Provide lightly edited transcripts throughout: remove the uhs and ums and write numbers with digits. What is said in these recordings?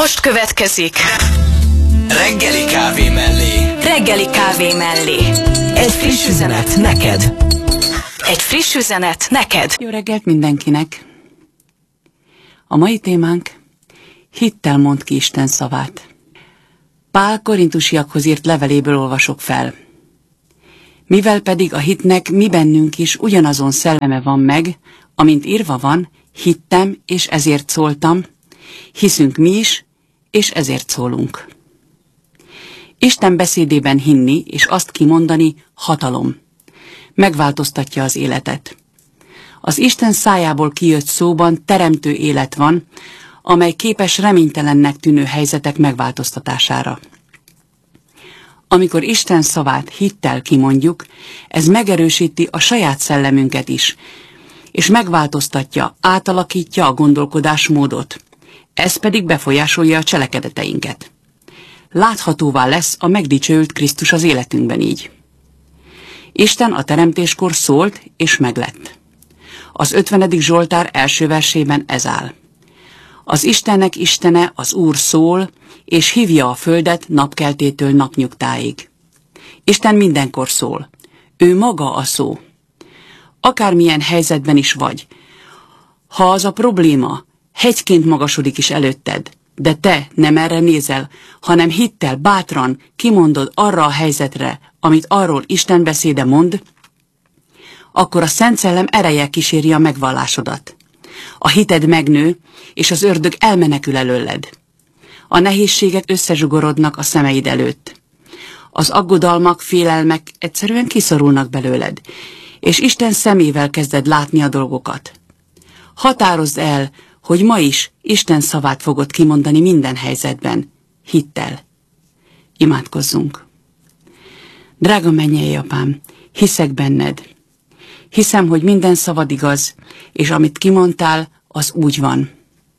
Most következik Reggeli kávé mellé. Reggeli kávé mellé. Egy friss üzenet neked. Egy friss üzenet neked. Jó reggelt mindenkinek! A mai témánk: hittel mondd ki Isten szavát. Pál korintusiakhoz írt leveléből olvasok fel. Mivel pedig a hitnek mi bennünk is ugyanazon szelleme van meg, amint írva van, hittem, és ezért szóltam, hiszünk mi is, és ezért szólunk. Isten beszédében hinni, és azt kimondani hatalom. Megváltoztatja az életet. Az Isten szájából kijött szóban teremtő élet van, amely képes reménytelennek tűnő helyzetek megváltoztatására. Amikor Isten szavát hittel kimondjuk, ez megerősíti a saját szellemünket is, és megváltoztatja, átalakítja a gondolkodásmódot. Ez pedig befolyásolja a cselekedeteinket. Láthatóvá lesz a megdicsőült Krisztus az életünkben így. Isten a teremtéskor szólt, és meglett. Az 50. Zsoltár első versében ez áll. Az Istennek Istene, az Úr szól, és hívja a földet napkeltétől napnyugtáig. Isten mindenkor szól. Ő maga a szó. Akármilyen helyzetben is vagy, ha az a probléma hegyként magasodik is előtted, de te nem erre nézel, hanem hittel, bátran kimondod arra a helyzetre, amit arról Isten beszéde mond, akkor a Szent Szellem ereje kíséri a megvallásodat. A hited megnő, és az ördög elmenekül előled. A nehézségek összezsugorodnak a szemeid előtt. Az aggodalmak, félelmek egyszerűen kiszorulnak belőled, és Isten szemével kezded látni a dolgokat. Határozd el, hogy ma is Isten szavát fogod kimondani minden helyzetben, hittel. Imádkozzunk. Drága mennyei Apám, hiszek benned. Hiszem, hogy minden szavad igaz, és amit kimondtál, az úgy van.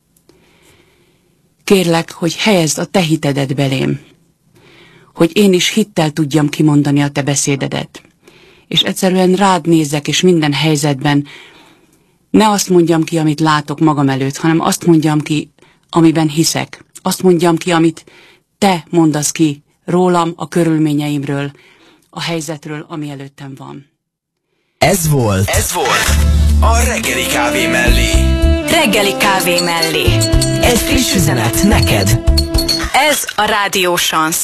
Kérlek, hogy helyezd a te hitedet belém, hogy én is hittel tudjam kimondani a te beszédedet, és egyszerűen rád nézzek, és minden helyzetben ne azt mondjam ki, amit látok magam előtt, hanem azt mondjam ki, amiben hiszek. Azt mondjam ki, amit te mondasz ki rólam, a körülményeimről, a helyzetről, ami előttem van. Ez volt a Reggeli kávé mellé. Reggeli kávé mellé. Egy friss üzenet neked. Ez a Rádió Sansz.